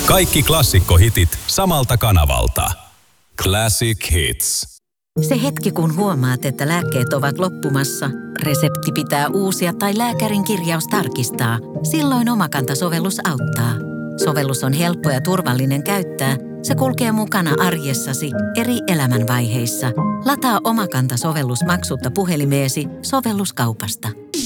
Kaikki klassikkohitit samalta kanavalta. Classic Hits. Se hetki, kun huomaat, että lääkkeet ovat loppumassa, resepti pitää uusia tai lääkärin kirjaus tarkistaa, silloin Omakanta-sovellus auttaa. Sovellus on helppo ja turvallinen käyttää. Se kulkee mukana arjessasi eri elämänvaiheissa. Lataa Omakanta-sovellus maksutta puhelimeesi sovelluskaupasta.